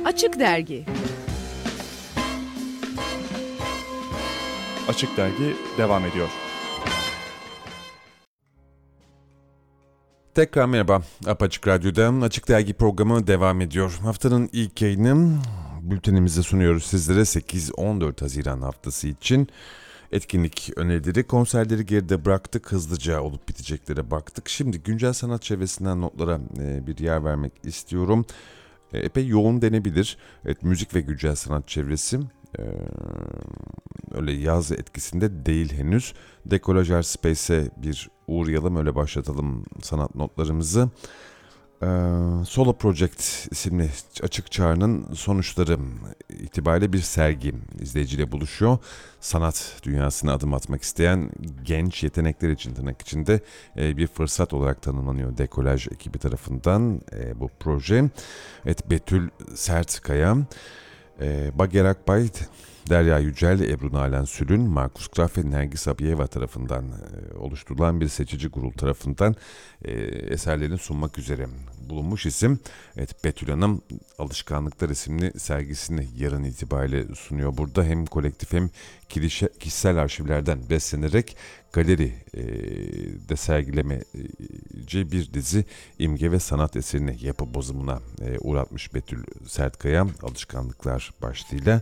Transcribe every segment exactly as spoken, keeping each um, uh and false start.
Açık Dergi. Açık Dergi devam ediyor. Tekrar merhaba. Apaçık Radyo'da Açık Dergi programı devam ediyor. Haftanın ilk yayını bültenimizi sunuyoruz sizlere sekiz on dört Haziran haftası için. Etkinlik önerileri, konserleri geride bıraktık. Hızlıca olup biteceklere baktık. Şimdi güncel sanat çevresinden notlara bir yer vermek istiyorum. Epey yoğun denebilir. Evet, müzik ve güncel sanat çevresi Ee, öyle yaz etkisinde değil henüz. Dekolaj Art Space'e bir uğrayalım, öyle başlatalım sanat notlarımızı. Ee, Solo Project isimli açık çağrının sonuçları itibariyle bir sergi izleyiciyle buluşuyor. Sanat dünyasına adım atmak isteyen genç yetenekler için tırnak içinde e, bir fırsat olarak tanımlanıyor Dekolaj ekibi tarafından e, bu proje. Evet, Betül Sertkaya, E, Bager Akbay, Derya Yücel, Ebru Nalan Sülün, Markus Graf ve Nergis Abiyeva tarafından e, oluşturulan bir seçici kurul tarafından e, eserlerini sunmak üzere bulunmuş isim. Evet, Betül Hanım Alışkanlıklar isimli sergisini yarın itibariyle sunuyor burada. Hem kolektif hem kişisel arşivlerden beslenerek galeri e, de sergilemeci bir dizi imge ve sanat eserini yapı bozumuna e, uğratmış Betül Sertkaya, Alışkanlıklar başlığıyla.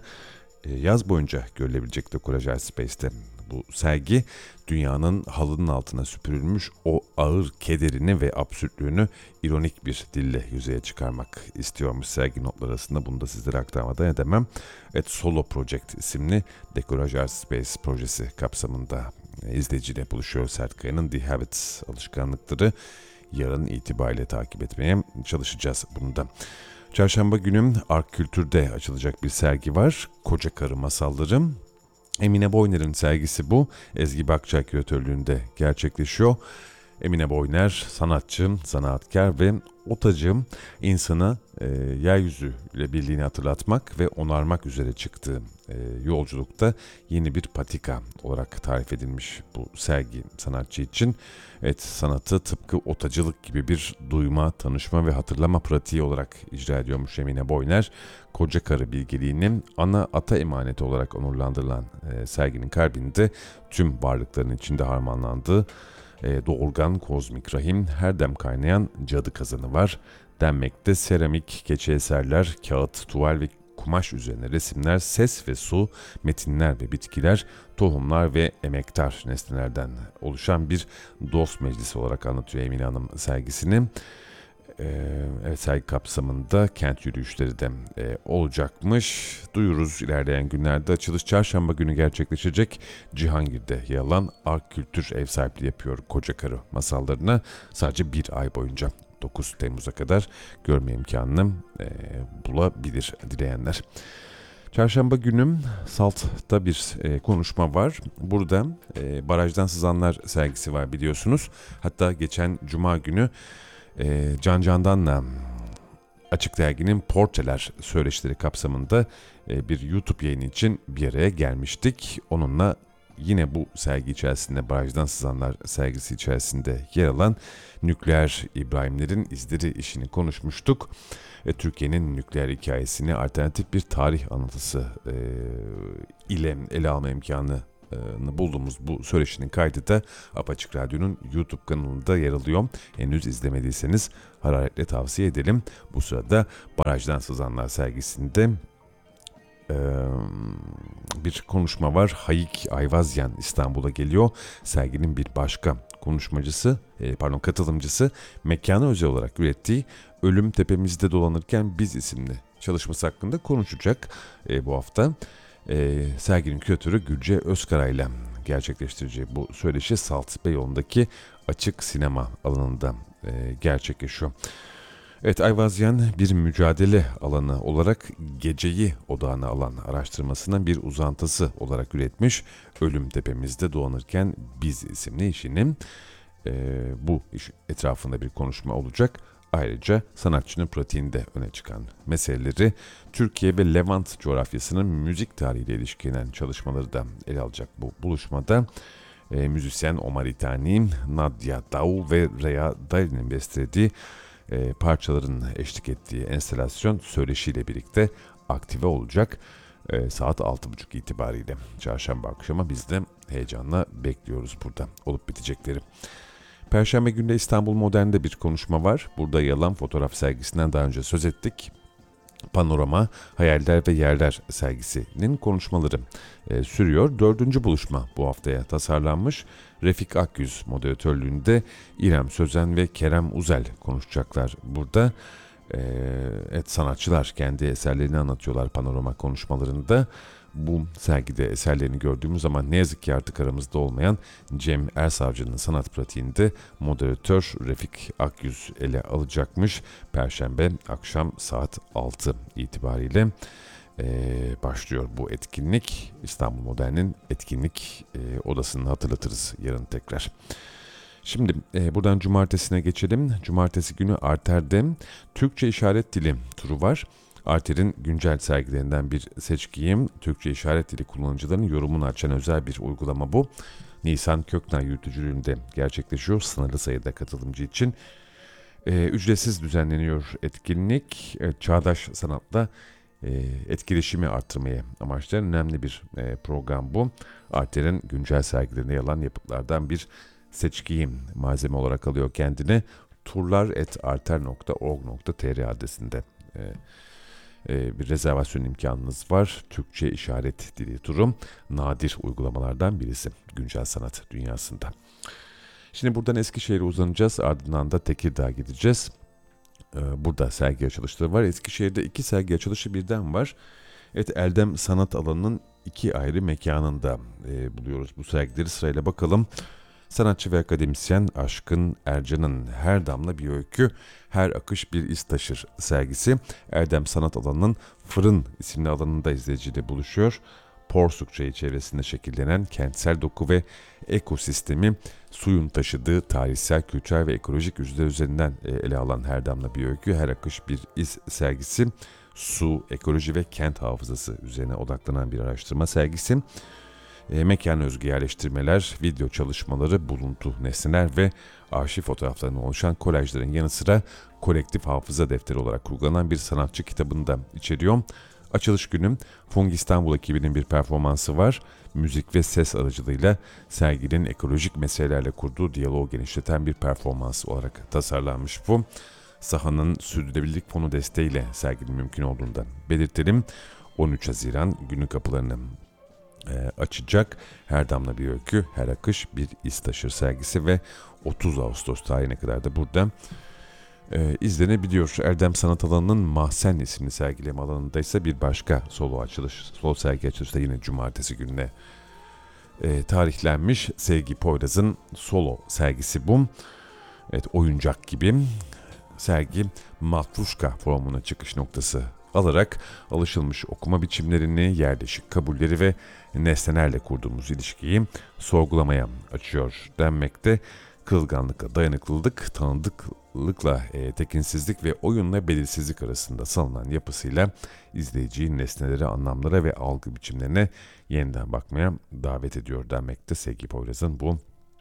Yaz boyunca görülebilecek Dekolaj Art Space'te bu sergi dünyanın halının altına süpürülmüş o ağır kederini ve absürtlüğünü ironik bir dille yüzeye çıkarmak istiyormuş sergi notları arasında. Bunu da sizlere aktarmadan edemem. Evet, Solo Project isimli Dekolaj Art Space projesi kapsamında izleyiciyle buluşuyor Sertkaya'nın The Habits alışkanlıkları. Yarın itibariyle takip etmeye çalışacağız bunu da. Çarşamba günü Ark Kültür'de açılacak bir sergi var. Koca Karı Masalları. Emine Boyner'in sergisi bu. Ezgi Bakçay küratörlüğünde gerçekleşiyor. Emine Boyner sanatçı, zanaatkar ve otacı, insana e, yeryüzü ile birliğini hatırlatmak ve onarmak üzere çıktığı e, yolculukta yeni bir patika olarak tarif edilmiş bu sergi sanatçı için. Evet, sanatı tıpkı otacılık gibi bir duyma, tanışma ve hatırlama pratiği olarak icra ediyormuş Emine Boyner. Koca Karı bilgeliğinin ana ata emaneti olarak onurlandırılan e, serginin kalbinde tüm varlıkların içinde harmanlandığı E, doğurgan kozmik rahim, her dem kaynayan cadı kazanı var denmekte. Seramik, keçe eserler, kağıt, tuval ve kumaş üzerine resimler, ses ve su, metinler ve bitkiler, tohumlar ve emektar nesnelerden oluşan bir dost meclisi olarak anlatıyor Emine Hanım sergisini. Ee, evet, sergi kapsamında kent yürüyüşleri de e, olacakmış. Duyuruz ilerleyen günlerde. Açılış çarşamba günü gerçekleşecek. Cihangir'de yer alan Ark Kültür ev sahipliği yapıyor Koca Karı masallarına. Sadece bir ay boyunca dokuz Temmuz'a kadar görme imkanını e, bulabilir dileyenler. Çarşamba günü Salt'ta bir e, konuşma var. Burada e, Barajdan Sızanlar sergisi var biliyorsunuz. Hatta geçen Cuma günü E, Can Candan'la Açık Dergi'nin Portreler söyleşileri kapsamında e, bir YouTube yayını için bir araya gelmiştik. Onunla yine bu sergi içerisinde, Barajdan Sızanlar sergisi içerisinde yer alan nükleer İbrahimlerin izleri işini konuşmuştuk. E, Türkiye'nin nükleer hikayesini alternatif bir tarih anlatısı e, ile ele alma imkanı bulduğumuz bu söyleşinin kaydı da Apaçık Radyo'nun YouTube kanalında yer alıyor. Henüz izlemediyseniz hararetle tavsiye edelim. Bu sırada Barajdan Sızanlar sergisinde e, bir konuşma var. Hayik Ayvazyan İstanbul'a geliyor. Serginin bir başka konuşmacısı, e, pardon katılımcısı mekana özel olarak ürettiği Ölüm Tepemizde Dolanırken Biz isimli çalışması hakkında konuşacak e, bu hafta. E, serginin küratörü Gülce Özkaray'la gerçekleştireceği bu söyleşi Salt Beyoğlu'ndaki açık sinema alanında e, gerçekleşiyor. Evet, Ayvazyan bir mücadele alanı olarak geceyi odağına alan araştırmasının bir uzantısı olarak üretmiş. Ölüm Tepemizde Dolanırken Biz isimli işinin e, bu iş etrafında bir konuşma olacak. Ayrıca sanatçının pratiğinde öne çıkan meseleleri, Türkiye ve Levant coğrafyasının müzik tarihiyle ilişkilenen çalışmaları da ele alacak bu buluşmada. E, müzisyen Omar İtani, Nadia Dau ve Rea Dari'nin bestelediği e, parçaların eşlik ettiği enstalasyon söyleşiyle birlikte aktive olacak. E, saat altı buçuk itibariyle çarşamba akşamı biz de heyecanla bekliyoruz burada olup bitecekleri. Perşembe günü de İstanbul Modern'de bir konuşma var. Burada yer alan fotoğraf sergisinden daha önce söz ettik. Panorama, Hayaller ve Yerler sergisinin konuşmaları e, sürüyor. Dördüncü buluşma bu haftaya tasarlanmış. Refik Akyüz moderatörlüğünde İrem Sözen ve Kerem Uzel konuşacaklar burada. E, evet, sanatçılar kendi eserlerini anlatıyorlar panorama konuşmalarında. Bu sergide eserlerini gördüğümüz zaman ne yazık ki artık aramızda olmayan Cem Ersavcı'nın sanat pratiğinde moderatör Refik Akyüz ele alacakmış. Perşembe akşam saat altı itibariyle ee, başlıyor bu etkinlik. İstanbul Modern'in etkinlik e, odasını hatırlatırız yarın tekrar. Şimdi e, buradan cumartesine geçelim. Cumartesi günü Arter'de Türkçe işaret dili turu var. Arter'in güncel sergilerinden bir seçkiyim. Türkçe işaret dili kullanıcılarının yorumunu açan özel bir uygulama bu. Nisan Köknay yürütücülüğünde gerçekleşiyor. Sınırlı sayıda katılımcı için. E, ücretsiz düzenleniyor etkinlik. E, çağdaş sanatla e, etkileşimi arttırmaya amaçlayan önemli bir e, program bu. Arter'in güncel sergilerinde yer alan yapıtlardan bir seçkiyim malzeme olarak alıyor kendine. turlar at arter nokta org nokta tr adresinde e, e, bir rezervasyon imkanınız var. Türkçe işaret dili turu nadir uygulamalardan birisi güncel sanat dünyasında. Şimdi buradan Eskişehir'e uzanacağız. Ardından da Tekirdağ'a gideceğiz. E, burada sergi açılışları var. Eskişehir'de iki sergi açılışı birden var. Evet, Eldem Sanat Alanı'nın iki ayrı mekanında e, buluyoruz bu sergileri, sırayla bakalım. Sanatçı ve akademisyen Aşkın Ercan'ın Her Damla Bir Öykü, Her Akış Bir İz Taşır sergisi Erdem Sanat Alanı'nın Fırın isimli alanında izleyiciyle buluşuyor. Porsuk Çayı çevresinde şekillenen kentsel doku ve ekosistemi suyun taşıdığı tarihsel, kültürel ve ekolojik yüzler üzerinden ele alan Her Damla Bir Öykü, Her Akış Bir İz sergisi su, ekoloji ve kent hafızası üzerine odaklanan bir araştırma sergisi. E, mekan özgü yerleştirmeler, video çalışmaları, buluntu nesneler ve arşiv fotoğraflarından oluşan kolajların yanı sıra kolektif hafıza defteri olarak kurgulanan bir sanatçı kitabını da içeriyor. Açılış günü Fung İstanbul ekibinin bir performansı var. Müzik ve ses aracılığıyla serginin ekolojik meselelerle kurduğu diyaloğu genişleten bir performans olarak tasarlanmış bu. Sahanın Sürdürülebilirlik Fonu desteğiyle serginin mümkün olduğundan belirtelim. on üç Haziran günü kapılarını e, açacak. Her Damla Bir Öykü, Her Akış Bir İz Taşır sergisi ve otuz Ağustos tarihine kadar da burada e, izlenebiliyor. Erdem Sanat Alanı'nın Mahsen isimli sergileme alanında ise bir başka solo açılış, solo sergi açılışı da yine cumartesi gününe e, tarihlenmiş. Sevgi Poyraz'ın solo sergisi bu. Evet, oyuncak gibi. Sergi matruşka formuna çıkış noktası alarak alışılmış okuma biçimlerini, yerleşik kabulleri ve nesnelerle kurduğumuz ilişkiyi sorgulamaya açıyor denmekte. Kırılganlıkla dayanıklılık, tanıdıklıkla e, tekinsizlik ve oyunla belirsizlik arasında salınan yapısıyla izleyiciyi nesnelere, anlamlara ve algı biçimlerine yeniden bakmaya davet ediyor denmekte. Sevgi Poyraz'ın bu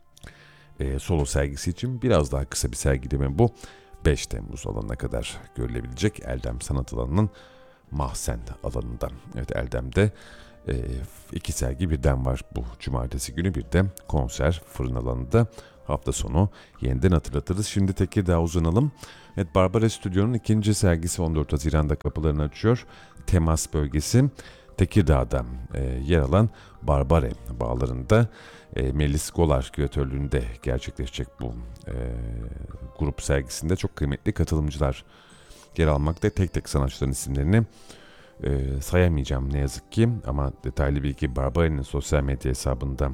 e, solo sergisi için biraz daha kısa bir sergileme bu. beş Temmuz alanına kadar görülebilecek Eldem Sanat Alanı'nın Mahsen alanında. Evet, Eldem'de e, iki sergi birden var bu cumartesi günü, bir de konser Fırın alanında. Hafta sonu yeniden hatırlatırız. Şimdi Tekirdağ'a uzanalım. Evet, Barbara Stüdyo'nun ikinci sergisi on dört Haziran'da kapılarını açıyor. Temas bölgesi Tekirdağ'da e, yer alan Barbare bağlarında e, Melis Golar küratörlüğünde gerçekleşecek bu e, grup sergisinde çok kıymetli katılımcılar yer almakta. Tek tek sanatçıların isimlerini e, sayamayacağım ne yazık ki, ama detaylı bilgi Barbare'nin sosyal medya hesabında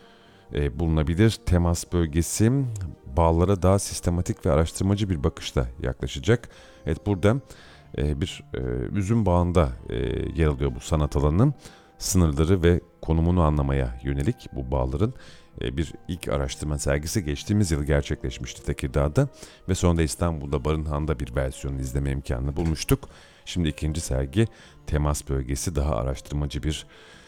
e, bulunabilir. Temas bölgesi bağlara daha sistematik ve araştırmacı bir bakışla yaklaşacak. Evet, burada e, bir e, üzüm bağında e, yer alıyor bu sanat alanının. Sınırları ve konumunu anlamaya yönelik bu bağların e, bir ilk araştırma sergisi geçtiğimiz yıl gerçekleşmişti Tekirdağ'da ve sonra da İstanbul'da Barınhan'da bir versiyonu izleme imkanını bulmuştuk. Şimdi ikinci sergi Temas bölgesi daha araştırmacı bir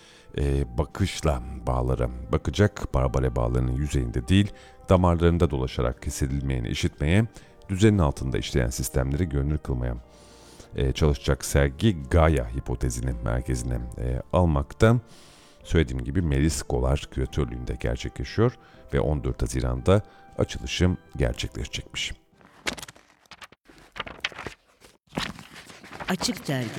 e, bakışla bağlara bakacak. Barbare bağlarının yüzeyinde değil, damarlarında dolaşarak hissedilmeyeni işitmeye, düzenin altında işleyen sistemleri görünür kılmaya e, çalışacak sergi Gaia hipotezinin merkezine e, almakta. Söylediğim gibi Melis Golar küratörlüğünde gerçekleşiyor ve on dört Haziran'da açılışım gerçekleşecekmiş. Açık Dergi.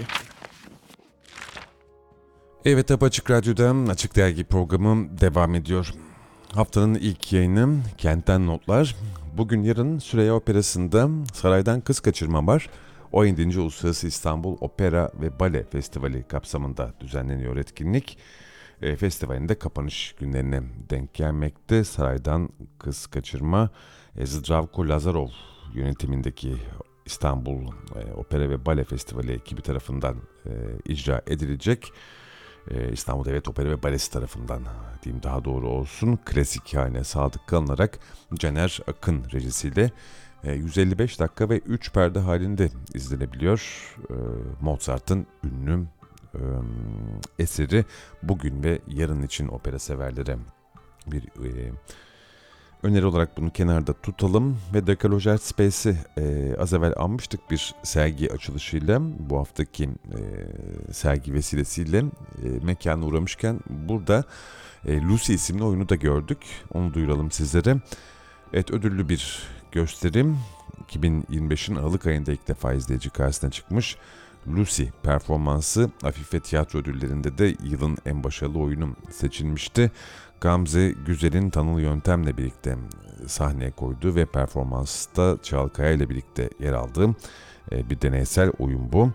Evet, Açık Radyo'da Açık Dergi programı devam ediyor. Haftanın ilk yayını Kentten Notlar. Bugün yarın Süreyya Operası'nda Saraydan Kız Kaçırma var. on yedinci Uluslararası İstanbul Opera ve Bale Festivali kapsamında düzenleniyor etkinlik. E, festivalin de kapanış günlerine denk gelmekte. Saraydan Kız Kaçırma, e, Zdravko Lazarov yönetimindeki İstanbul e, Opera ve Bale Festivali ekibi tarafından e, icra edilecek. E, İstanbul Devlet Opera ve Balesi tarafından diyeyim daha doğru olsun. Klasik haline sadık kalınarak Caner Akın rejisiyle e, yüz elli beş dakika ve üç perde halinde izlenebiliyor. E, Mozart'ın ünlü e, eseri bugün ve yarın için opera severlere bir e, öneri olarak bunu kenarda tutalım ve Dekaloj Art Space'i e, az evvel almıştık bir sergi açılışıyla. Bu haftaki e, sergi vesilesiyle e, mekana uğramışken burada e, Lucy isimli oyunu da gördük. Onu duyuralım sizlere. Evet, ödüllü bir gösterim. iki bin yirmi beşin Aralık ayında ilk defa izleyici karşısına çıkmış. Lucy performansı Afife Tiyatro Ödülleri'nde de yılın en başarılı oyunu seçilmişti. Gamze Güzel'in tanılı yöntemle birlikte sahneye koyduğu ve performansta Çağalkaya ile birlikte yer aldığı bir deneysel oyun bu.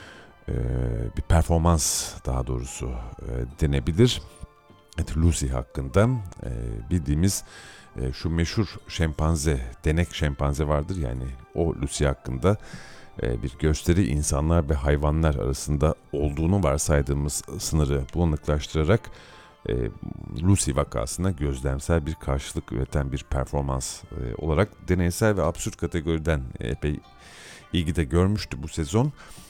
Bir performans daha doğrusu denebilir. Evet, Lucy hakkında bildiğimiz şu meşhur şempanze, denek şempanze vardır yani o Lucy hakkında bir gösteri insanlar ve hayvanlar arasında olduğunu varsaydığımız sınırı bulanıklaştırarak Lucy vakasına gözlemsel bir karşılık üreten bir performans olarak deneysel ve absürt kategoriden epey ilgi de görmüştü bu sezon.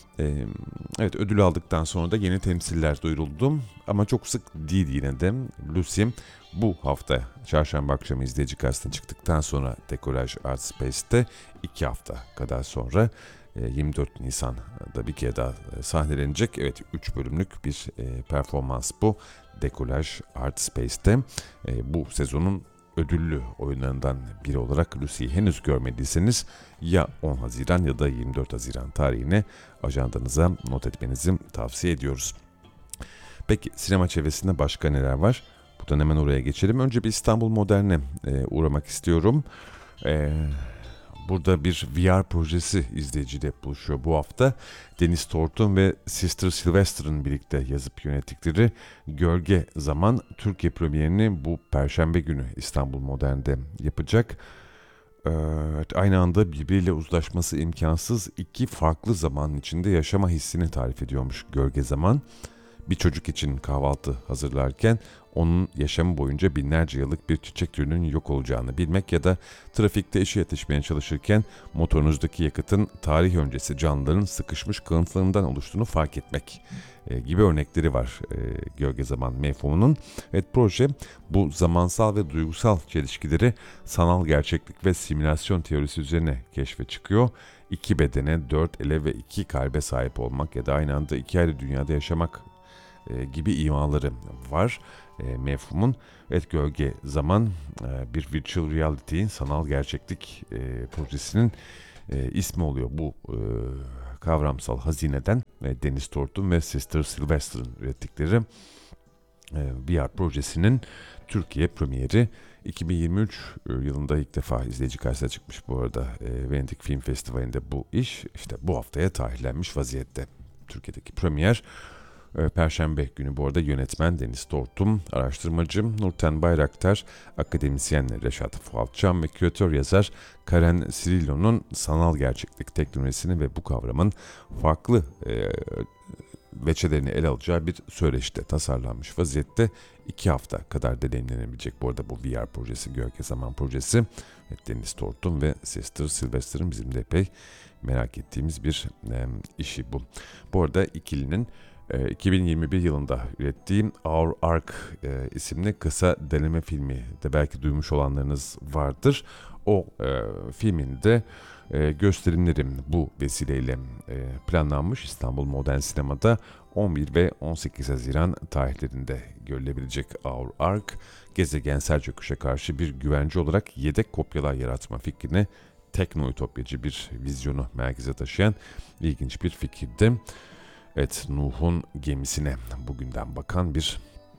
Evet, ödül aldıktan sonra da yeni temsiller duyuruldu ama çok sık değil yine de. Lucy bu hafta çarşamba akşamı izleyici karşısına çıktıktan sonra Dekolaj Art Space'te iki hafta kadar sonra yirmi dört Nisan'da bir kere daha sahnelenecek. Evet, üç bölümlük bir performans bu. Dekolaj Art Space'te bu sezonun ödüllü oyunlarından biri olarak Lucy'yi henüz görmediyseniz ya on Haziran ya da yirmi dört Haziran tarihine ajandanıza not etmenizi tavsiye ediyoruz. Peki sinema çevresinde başka neler var? Buradan hemen oraya geçelim. Önce bir İstanbul Modern'e e, uğramak istiyorum. E, burada bir V R projesi izleyiciyle buluşuyor bu hafta. Deniz Tortun ve Sister Sylvester'ın birlikte yazıp yönettikleri Gölge Zaman Türkiye premierini bu Perşembe günü İstanbul Modern'de yapacak. Evet, aynı anda birbiriyle uzlaşması imkansız iki farklı zamanın içinde yaşama hissini tarif ediyormuş Gölge Zaman. Bir çocuk için kahvaltı hazırlarken onun yaşamı boyunca binlerce yıllık bir çiçek türünün yok olacağını bilmek ya da trafikte işe yetişmeye çalışırken motorunuzdaki yakıtın tarih öncesi canlıların sıkışmış kalıntılarından oluştuğunu fark etmek e, gibi örnekleri var e, Gölge Zaman mefhumunun. Evet, proje bu zamansal ve duygusal çelişkileri sanal gerçeklik ve simülasyon teorisi üzerine keşfe çıkıyor. İki bedene, dört ele ve iki kalbe sahip olmak ya da aynı anda iki ayrı dünyada yaşamak e, gibi imaları var e, mefhumun. Evet, Gölge Zaman e, bir virtual reality, sanal gerçeklik e, projesinin e, ismi oluyor bu e, kavramsal hazineden. E, Deniz Tortun ve Sister Sylvester'ın ürettikleri e, V R projesinin Türkiye premieri iki bin yirmi üç yılında ilk defa izleyici karşısına çıkmış bu arada. E, Venedik Film Festivali'nde bu iş işte bu haftaya tarihlenmiş vaziyette. Türkiye'deki premier Perşembe günü bu arada yönetmen Deniz Tortum, araştırmacı Nurten Bayraktar, akademisyen Reşat Fuatçam ve küratör yazar Karen Cirillo'nun sanal gerçeklik teknolojisini ve bu kavramın farklı e, veçelerini ele alacağı bir söyleşide tasarlanmış vaziyette. iki hafta kadar deneyimlenebilecek bu arada bu V R projesi, Gölge Zaman projesi. Evet, Deniz Tortum ve Sister Sylvester'ın bizim de epey merak ettiğimiz bir e, işi bu. Bu arada ikilinin iki bin yirmi bir yılında ürettiğim Our Ark e, isimli kısa deneme filmi de belki duymuş olanlarınız vardır. O e, filminde E, gösterimlerim bu vesileyle e, planlanmış. İstanbul Modern Sinema'da on bir ve on sekiz Haziran tarihlerinde görülebilecek Our Ark, gezegensel çöküşe karşı bir güvence olarak yedek kopyalar yaratma fikrini tekno-ütopyacı bir vizyonu merkeze taşıyan ilginç bir fikirdi. Evet, Nuh'un gemisine bugünden bakan bir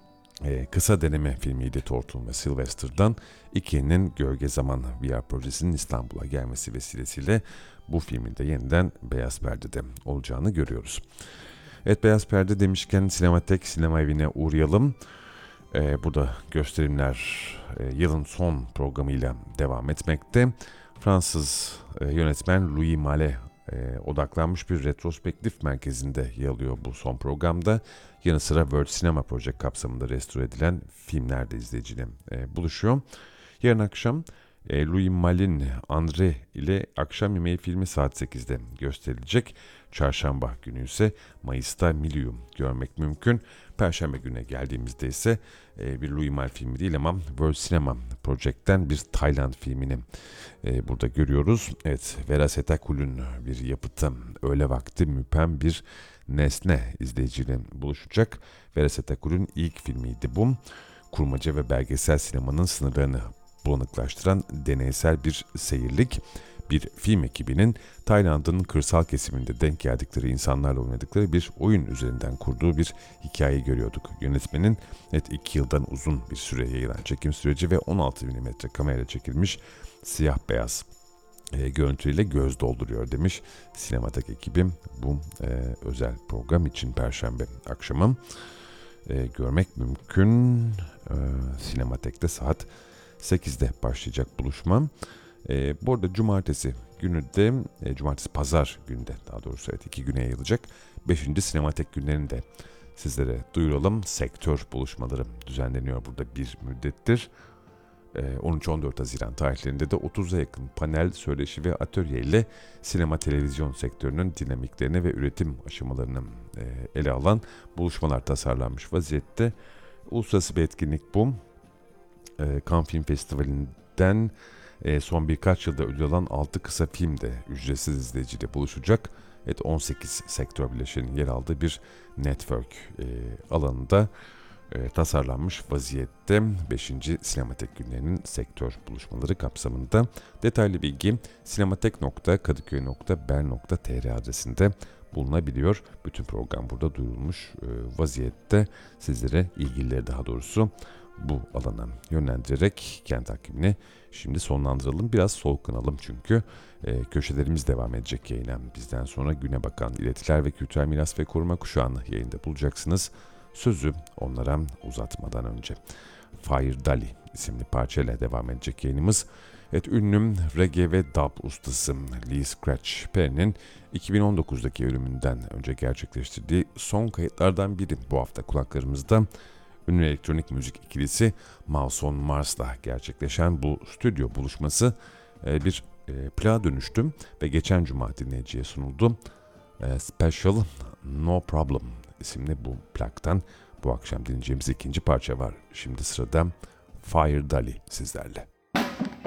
e, kısa deneme filmiydi Tortun ve Sylvester'dan. Ikea'nın Gölge Zaman V R projesinin İstanbul'a gelmesi vesilesiyle bu filmin de yeniden Beyaz Perde'de olacağını görüyoruz. Evet, Beyaz Perde demişken Sinematek Sinema Evi'ne uğrayalım. Ee, burada gösterimler e, yılın son programıyla devam etmekte. Fransız e, yönetmen Louis Malle e, odaklanmış bir retrospektif merkezinde yer alıyor bu son programda. Yanı sıra World Cinema Project kapsamında restore edilen filmler de izleyiciyle e, buluşuyor. Yarın akşam e, Louis Malle'in André ile Akşam Yemeği filmi saat sekizde gösterilecek. Çarşamba günü ise Mayıs'ta Milium görmek mümkün. Perşembe gününe geldiğimizde ise e, bir Louis Malle filmi değil ama World Cinema Project'ten bir Tayland filmini e, burada görüyoruz. Evet, Verasetakül'ün bir yapıtı, öğle vakti müpem bir nesne izleyiciyle buluşacak. Verasetakül'ün ilk filmiydi bu. Kurmaca ve belgesel sinemanın sınırlarını bulanıklaştıran deneysel bir seyirlik. Bir film ekibinin Tayland'ın kırsal kesiminde denk geldikleri insanlarla oynadıkları bir oyun üzerinden kurduğu bir hikayeyi görüyorduk. Yönetmenin evet iki yıldan uzun bir süre yayılan çekim süreci ve on altı milimetre kamerayla çekilmiş siyah beyaz e, görüntüyle göz dolduruyor demiş Sinematek ekibim bu e, özel program için Perşembe akşamı. E, görmek mümkün. E, Sinematek'te saat sekizde başlayacak buluşma. E, bu arada cumartesi günü de, e, cumartesi pazar günde daha doğrusu evet iki güne yayılacak beşinci Sinematek günlerini de sizlere duyuralım. Sektör buluşmaları düzenleniyor burada bir müddettir. E, on üç on dört Haziran tarihlerinde de otuza yakın panel, söyleşi ve atölye ile sinema televizyon sektörünün dinamiklerini ve üretim aşamalarını e, ele alan buluşmalar tasarlanmış vaziyette. Uluslararası bir etkinlik bu. E, Cannes Film Festivali'nden e, son birkaç yılda ödül alan altı kısa film de ücretsiz izleyiciyle buluşacak. Evet, on sekiz sektör bileşeninin yer aldığı bir network e, alanında e, tasarlanmış vaziyette beşinci Sinematek günlerinin sektör buluşmaları kapsamında. Detaylı bilgi sinematek nokta kadıköy nokta ber nokta tr adresinde bulunabiliyor. Bütün program burada duyurulmuş e, vaziyette. Sizlere ilgilileri daha doğrusu bu alana yönlendirerek kent takvimini şimdi sonlandıralım. Biraz soluklanalım çünkü e, köşelerimiz devam edecek yayına. Bizden sonra güne bakan iletiler ve kültürel miras ve koruma kuşağını yayında bulacaksınız. Sözü onlara uzatmadan önce Fire Dali isimli parçayla devam edecek yayınımız. Evet, ünlü reggae ve dub ustası Lee Scratch Perry'nin iki bin on dokuzdaki ölümünden önce gerçekleştirdiği son kayıtlardan biri bu hafta kulaklarımızda. Ünlü elektronik müzik ikilisi Mouse on Mars'la gerçekleşen bu stüdyo buluşması e, bir e, plağa dönüştü ve geçen cuma dinleyiciye sunuldu. E, Special No Problem isimli bu plaktan bu akşam dinleyeceğimiz ikinci parça var. Şimdi sırada Fire Dali sizlerle.